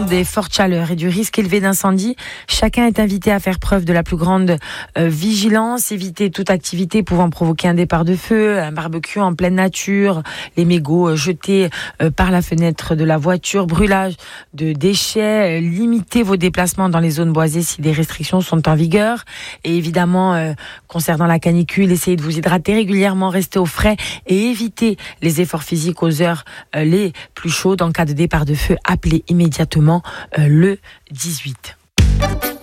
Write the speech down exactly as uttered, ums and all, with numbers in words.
des fortes chaleurs et du risque élevé d'incendie, chacun est invité à faire preuve de la plus grande euh, vigilance, éviter toute activité pouvant provoquer un départ de feu, un barbecue en pleine nature, les mégots euh, jetés euh, par la fenêtre de la voiture, brûlage de déchets, euh, limiter vos déplacements dans les zones boisées si des restrictions sont en vigueur. Et évidemment, euh, concernant la canicule, essayez de vous hydrater régulièrement, rester au frais et éviter les efforts physiques aux heures euh, les plus chaudes. En cas de départ de feu, appelez immédiatement euh, le dix-huit.